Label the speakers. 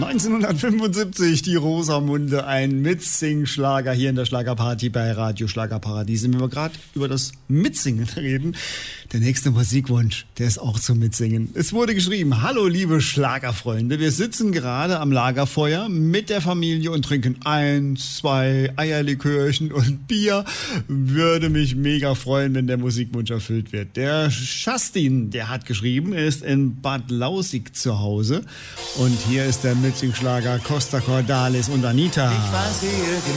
Speaker 1: 1975, die Rosamunde, ein Mitsing-Schlager hier in der Schlagerparty bei Radio Schlagerparadies. Wenn wir gerade über das Mitsingen reden, der nächste Musikwunsch, der ist auch zum Mitsingen. Es wurde geschrieben: Hallo liebe Schlagerfreunde, wir sitzen gerade am Lagerfeuer mit der Familie und trinken 1, 2 Eierlikörchen und Bier. Würde mich mega freuen, wenn der Musikwunsch erfüllt wird. Der Justin, der hat geschrieben, er ist in Bad Lausick zu Hause. Und hier ist der Mitsing-Schlager Costa Cordalis und Anita.
Speaker 2: Ich war